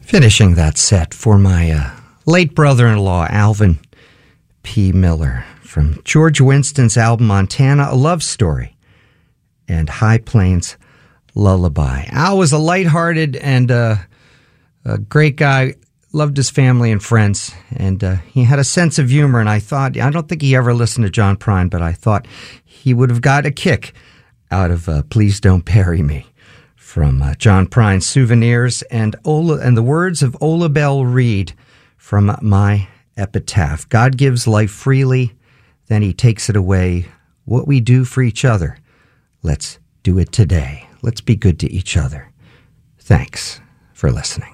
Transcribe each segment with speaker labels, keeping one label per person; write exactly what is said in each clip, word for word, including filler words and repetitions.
Speaker 1: Finishing that set for my uh, late brother-in-law, Alvin P. Miller, from George Winston's album Montana, A Love Story, and High Plains Lullaby. Al was a lighthearted and uh, a great guy, loved his family and friends, and uh, he had a sense of humor, and I thought, I don't think he ever listened to John Prine, but I thought he would have got a kick out of uh, Please Don't Bury Me, from uh, John Prine's Souvenirs, and Ola, and the words of Ola Bell Reed from My Epitaph. God gives life freely, then he takes it away. What we do for each other, let's do it today. Let's be good to each other. Thanks for listening.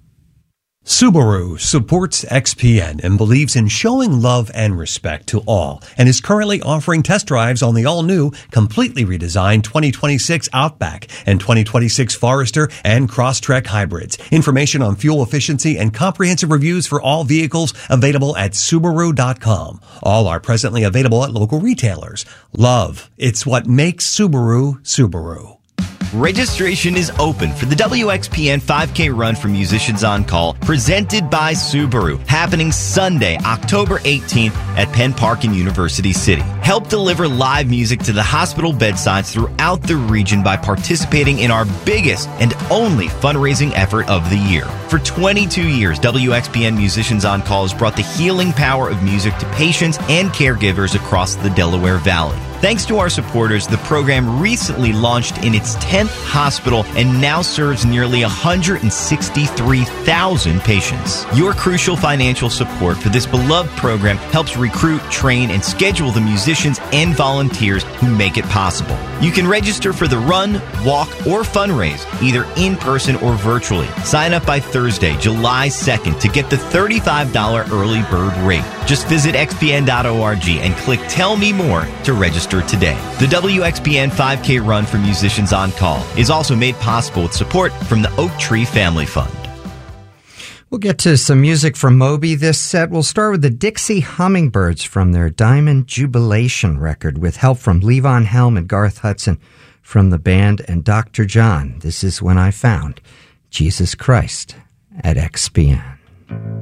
Speaker 2: Subaru supports X P N and believes in showing love and respect to all, and is currently offering test drives on the all-new, completely redesigned twenty twenty-six Outback and twenty twenty-six Forester and Crosstrek hybrids. Information on fuel efficiency and comprehensive reviews for all vehicles available at Subaru dot com. All are presently available at local retailers. Love, it's what makes Subaru, Subaru.
Speaker 3: Registration is open for the W X P N five K Run for Musicians on Call, presented by Subaru, happening Sunday, October eighteenth at Penn Park in University City. Help deliver live music to the hospital bedsides throughout the region by participating in our biggest and only fundraising effort of the year. For twenty-two years, W X P N Musicians on Call has brought the healing power of music to patients and caregivers across the Delaware Valley. Thanks to our supporters, the program recently launched in its tenth hospital and now serves nearly one hundred sixty-three thousand patients. Your crucial financial support for this beloved program helps recruit, train, and schedule the musicians and volunteers who make it possible. You can register for the run, walk, or fundraise, either in person or virtually. Sign up by Thursday, July second, to get the thirty-five dollars early bird rate. Just visit x p n dot org and click Tell Me More to register today. The W X P N five K Run for Musicians on Call is also made possible with support from the Oak Tree Family Fund.
Speaker 1: We'll get to some music from Moby this set. We'll start with the Dixie Hummingbirds from their Diamond Jubilation record, with help from Levon Helm and Garth Hudson from the band, and Doctor John. This is When I Found Jesus Christ at X P N.